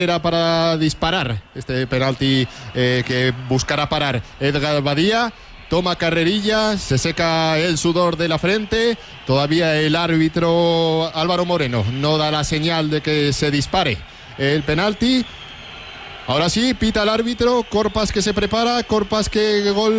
Era para disparar este penalti que buscará parar Edgar Badía. Toma carrerilla, se seca el sudor de la frente. Todavía el árbitro Álvaro Moreno no da la señal de que se dispare el penalti. Ahora sí, pita el árbitro. Corpas que se prepara, Corpas que gol.